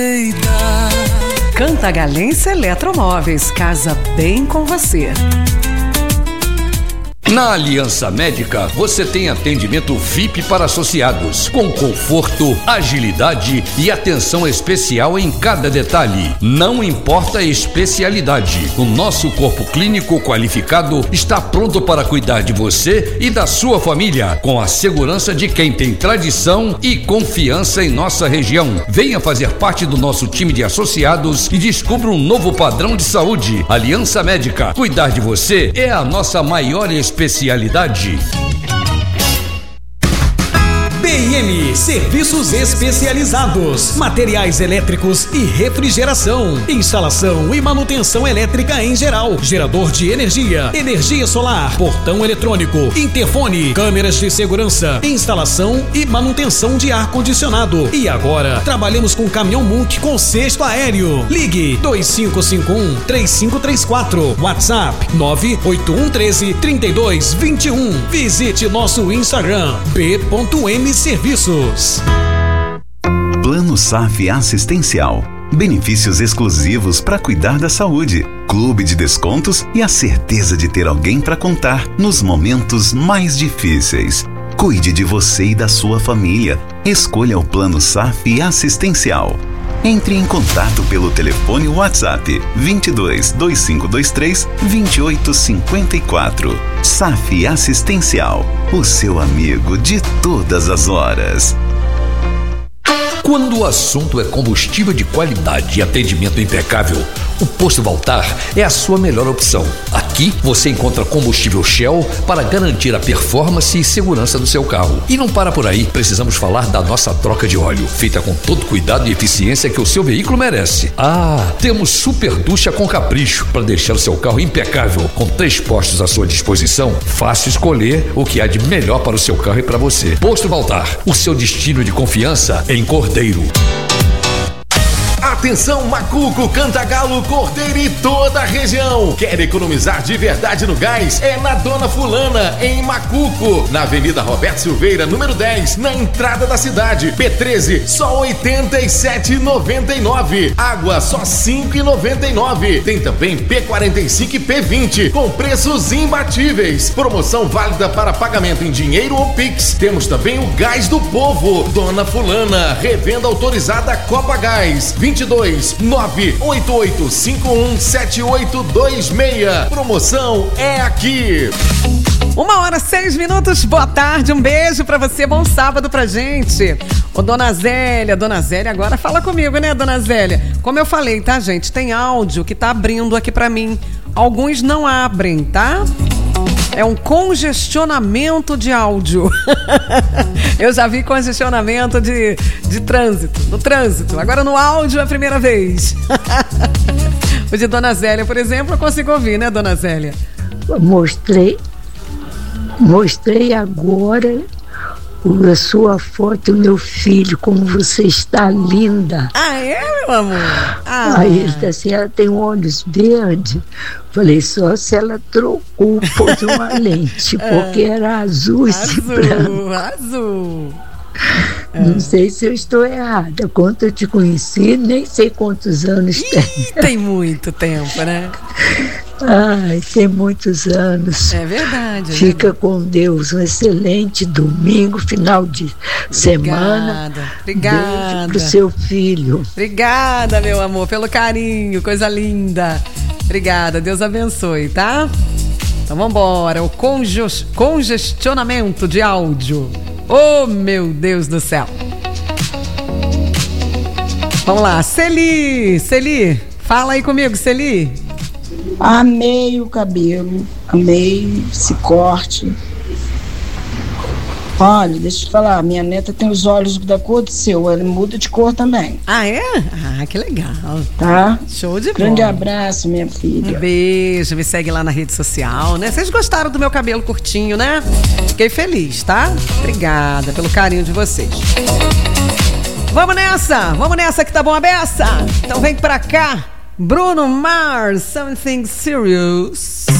Cantagalense Eletromóveis, casa bem com você. Na Aliança Médica, você tem atendimento VIP para associados, com conforto, agilidade e atenção especial em cada detalhe. Não importa a especialidade, o nosso corpo clínico qualificado está pronto para cuidar de você e da sua família, com a segurança de quem tem tradição e confiança em nossa região. Venha fazer parte do nosso time de associados e descubra um novo padrão de saúde. Aliança Médica, cuidar de você é a nossa maior especialidade. BM Serviços Especializados, materiais elétricos e refrigeração, instalação e manutenção elétrica em geral, gerador de energia, energia solar, portão eletrônico, interfone, câmeras de segurança, instalação e manutenção de ar-condicionado. E agora, trabalhamos com caminhão multi com cesto aéreo. Ligue 2551-3534, WhatsApp 98113-3221. Visite nosso Instagram, b.m Serviços. Plano SAF Assistencial. Benefícios exclusivos para cuidar da saúde, clube de descontos e a certeza de ter alguém para contar nos momentos mais difíceis. Cuide de você e da sua família. Escolha o Plano SAF Assistencial. Entre em contato pelo telefone WhatsApp 22 2523 2854. SAF Assistencial, o seu amigo de todas as horas. Quando o assunto é combustível de qualidade e atendimento impecável, o Posto Valtar é a sua melhor opção. Aqui você encontra combustível Shell para garantir a performance e segurança do seu carro. E não para por aí, precisamos falar da nossa troca de óleo, feita com todo cuidado e eficiência que o seu veículo merece. Temos super ducha com capricho para deixar o seu carro impecável, com 3 postos à sua disposição. Fácil escolher o que há de melhor para o seu carro e para você. Posto Valtar, o seu destino de confiança em Cordeiro. Atenção Macuco, Cantagalo, Cordeiro e toda a região. Quer economizar de verdade no gás? É na Dona Fulana, em Macuco, na Avenida Roberto Silveira, número 10, na entrada da cidade. P13, só R$ 87,99. Água, só R$ 5,99. Tem também P45 e P20, com preços imbatíveis. Promoção válida para pagamento em dinheiro ou Pix. Temos também o Gás do Povo. Dona Fulana, revenda autorizada Copa Gás. 22-988517826. Promoção é aqui. 1h06. Boa tarde, um beijo pra você, bom sábado pra gente. Ô, Dona Zélia agora fala comigo, né, Dona Zélia? Como eu falei, tá, gente? Tem áudio que tá abrindo aqui pra mim. Alguns não abrem, tá? É um congestionamento de áudio. Eu já vi congestionamento de trânsito, no trânsito. Agora no áudio é a primeira vez. O de Dona Zélia, por exemplo, eu consigo ouvir, né, Dona Zélia? Mostrei agora a sua foto, meu filho, como você está linda. É, meu amor? Aí ele tá assim, ela tem olhos verdes. Falei, só se ela trocou, pôs uma lente, porque era azul e branco. Azul. Não sei se eu estou errada. Quando eu te conheci, nem sei quantos anos tem. Tem muito tempo, né? Tem muitos anos. É verdade. Fica com Deus. Um excelente domingo, final de semana. Obrigada. Beijo pro seu filho. Obrigada, meu amor, pelo carinho. Coisa linda. Obrigada. Deus abençoe, tá? Então vambora. O congestionamento de áudio. Oh, meu Deus do céu. Vamos lá. Celi, fala aí comigo, Celi. Amei o cabelo, amei esse corte. Olha, deixa eu te falar, minha neta tem os olhos da cor do seu, ela muda de cor também. É? Que legal. Tá? Show de bola. Grande abraço, minha filha. Um beijo, me segue lá na rede social, né? Vocês gostaram do meu cabelo curtinho, né? Fiquei feliz, tá? Obrigada pelo carinho de vocês. Vamos nessa que tá bom a beça. Então vem pra cá. Bruno Mars, Something Serious.